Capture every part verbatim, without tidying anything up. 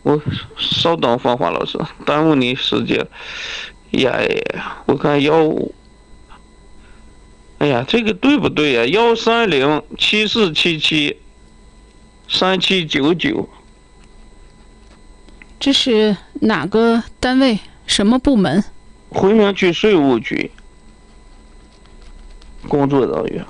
我稍等，芳华老师，耽误你时间。呀呀，我看幺五，哎呀，这个对不对呀？幺三零七四七七三七九九， 这是哪个单位？什么部门？ 回民区税务局工作人员。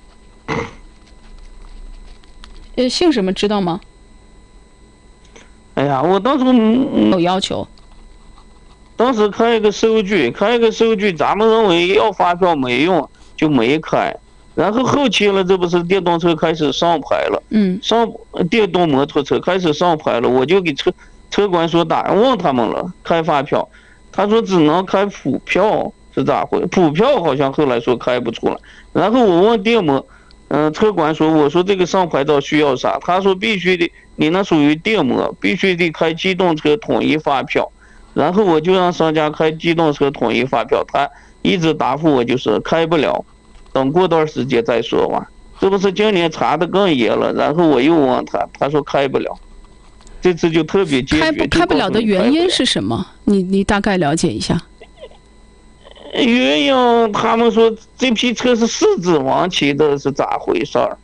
呃，姓什么知道吗？ 哎呀，我当时有要求。 当时开一个收据，开一个收据，咱们认为要发票没用，就没开。然后后期了，这不是电动车开始上牌了， 嗯， 上电动摩托车开始上牌了，我就给车车管所打问他们了，开发票，他说只能开普票，是咋回？普票好像后来说开不出来。然后我问电摩，嗯、呃，车管所，我说这个上牌照需要啥？他说必须得，你那属于电摩，必须得开机动车统一发票。然后我就让商家开机动车统一发票，他一直答复我就是开不了，等过段时间再说吧。这不是今年查的更严了，然后我又问他，他说开不了。这次就特别坚决。 开不开不了的原因是什么？你你大概了解一下。 原因他们说这批车是四子王骑的，是咋回事儿？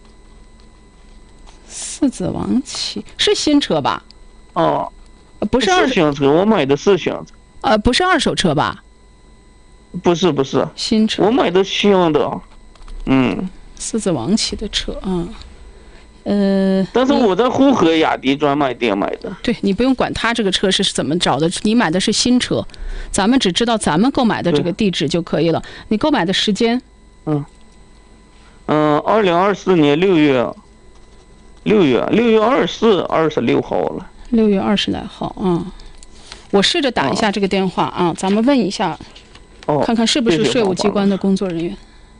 四子王骑是新车吧？ 哦。 不是二手车，我买的是新车。 呃，不是二手车吧？ 不是不是， 新车。 我买的新的，嗯。 四子王骑的车啊，呃。 但是我在呼和雅迪专卖店买的。 对，你不用管他这个车是怎么找的，你买的是新车，咱们只知道咱们购买的这个地址就可以了。你购买的时间？ 嗯。嗯，二零二四年六月，六月六月二十四二十六号了。 六月二十来号啊，我试着打一下这个电话啊，咱们问一下， 哦， 看看是不是税务机关的工作人员。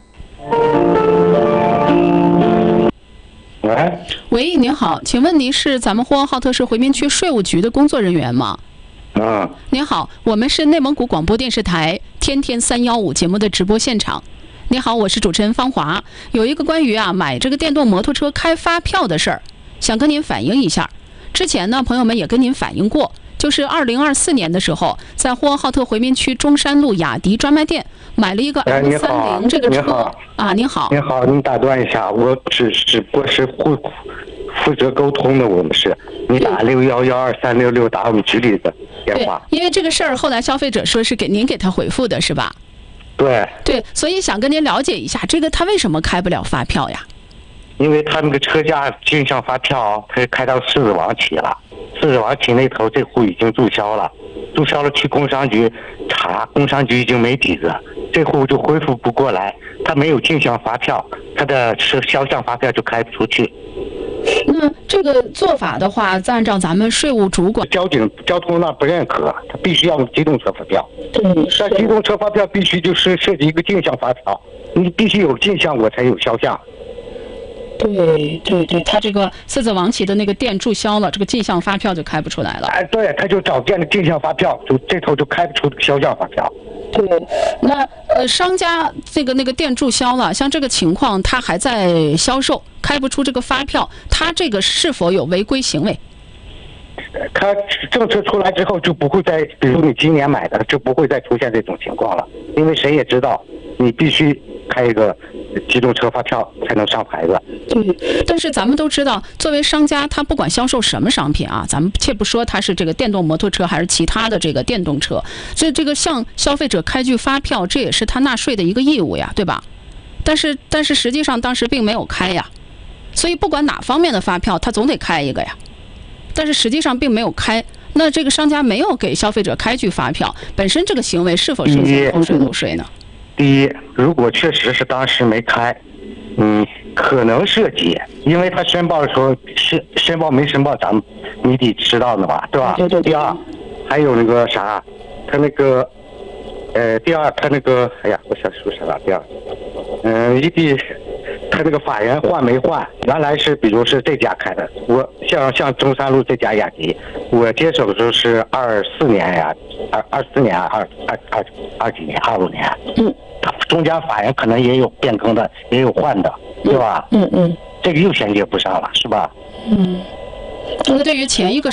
喂， 喂，您好，请问您是咱们呼和浩特市回民区税务局的工作人员吗？ 嗯。 您好，我们是内蒙古广播电视台天天三幺五节目的直播现场。您好，我是主持人方华，有一个关于啊买这个电动摩托车开发票的事儿，想跟您反映一下。之前呢，朋友们也跟您反映过，就是二零二四年的时候，在呼和浩特回民区中山路雅迪专卖店买了一个 M 三零这个车啊。您好， 您好，您打断一下，我只只不过是负负责沟通的，我们是你打六幺幺二三六六打我们局里的电话。 对，因为这个事儿后来消费者说是给您给他回复的是吧？ 对。 对，所以想跟您了解一下，这个他为什么开不了发票呀？ 因为他那个车价经销发票，他开到狮子王旗了，狮子王旗那头这户已经注销了，注销了去工商局查，工商局已经没底子，这户就恢复不过来，他没有进项发票，他的是销项发票就开不出去。 那这个做法的话，按照咱们税务主管， 交警交通那不认可，他必须要用机动车发票。 对， 但机动车发票必须就是涉及一个进项发票，你必须有进项，我才有销项。 对对对，他这个狮子王旗的那个店注销了，这个进项发票就开不出来了。 哎，对，他就找店的进项发票，就这头就开不出销项发票。 对，那呃，商家这个那个店注销了，像这个情况，他还在销售，开不出这个发票，他这个是否有违规行为？ 他政策出来之后就不会再，比如你今年买的就不会再出现这种情况了，因为谁也知道，你必须开一个机动车发票才能上牌子。 对，但是咱们都知道，作为商家，他不管销售什么商品啊，咱们切不说他是这个电动摩托车还是其他的这个电动车，这这个向消费者开具发票，这也是他纳税的一个义务呀，对吧？但是但是实际上当时并没有开呀，所以不管哪方面的发票，他总得开一个呀。但是实际上并没有开，那这个商家没有给消费者开具发票，本身这个行为是否涉嫌偷税漏税呢？ 第一，如果确实是当时没开，嗯，可能涉及，因为他申报的时候申申报没申报，咱们你得知道的吧，对吧？ 对对对。 第二，还有那个啥，他那个，呃，第二他那个，哎呀，我想说啥了？第二，嗯，一地。他那个法人换没换？原来是比如是这家开的，我像像中山路这家雅迪，我接手的时候是二四年呀，二二四年，二二二二几年，二五年。嗯，他中间法人可能也有变更的，也有换的，对吧？ 嗯嗯， 这个又衔接不上了，是吧？ 嗯，那对于前一个